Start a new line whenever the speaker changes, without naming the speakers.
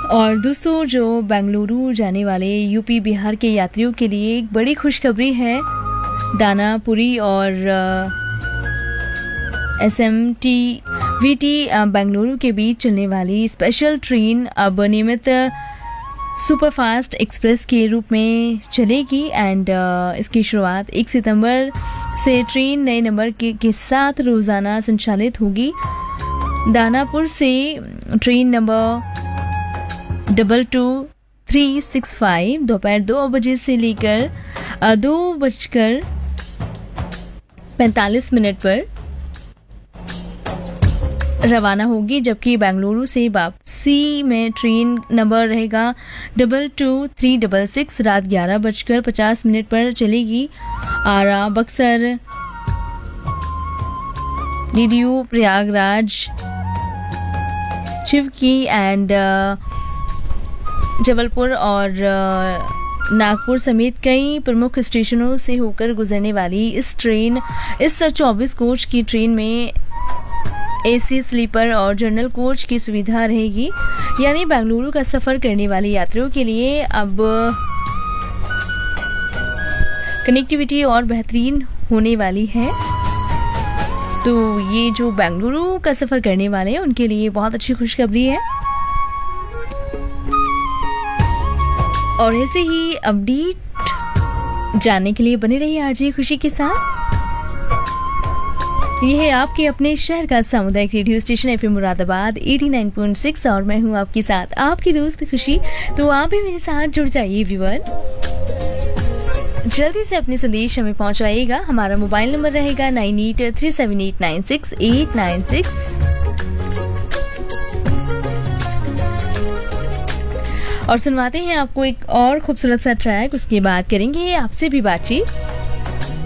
और दोस्तों, जो बेंगलुरु जाने वाले यूपी बिहार के यात्रियों के लिए एक बड़ी खुशखबरी है। दानापुरी और SMT VT बेंगलुरु के बीच चलने वाली स्पेशल ट्रेन अब नियमित सुपरफास्ट एक्सप्रेस के रूप में चलेगी एंड इसकी शुरुआत 1 सितंबर से ट्रेन नए नंबर के साथ रोजाना संचालित होगी। दानापुर से ट्रेन नंबर 22365 दोपहर 2 बजे से लेकर 2:45 पर रवाना होगी, जबकि बेंगलुरु से वापसी में ट्रेन नंबर रहेगा 22366 रात 11:50 पर चलेगी। आरा, बक्सर, डीडीयू, प्रयागराज, चिवकी एंड जबलपुर और नागपुर समेत कई प्रमुख स्टेशनों से होकर गुजरने वाली इस 24 कोच की ट्रेन में AC स्लीपर और जनरल कोच की सुविधा रहेगी। यानी बेंगलुरु का सफर करने वाले यात्रियों के लिए अब कनेक्टिविटी और बेहतरीन होने वाली है। तो ये जो बेंगलुरु का सफर करने वाले हैं उनके लिए बहुत अच्छी खुशखबरी है। और ऐसे ही अपडेट जानने के लिए बने रहिए आरजे खुशी के साथ। ये है आपके अपने शहर का सामुदायिक रेडियो स्टेशन FM मुरादाबाद 89.6 और मैं हूँ आपके साथ आपकी दोस्त खुशी। तो आप भी मेरे साथ जुड़ जाइए व्यूअर। जल्दी से अपने संदेश हमें पहुंचाइएगा। हमारा मोबाइल नंबर रहेगा 9837896896। और सुनवाते हैं आपको एक और खूबसूरत सा ट्रैक, उसके बाद करेंगे आपसे भी बातचीत।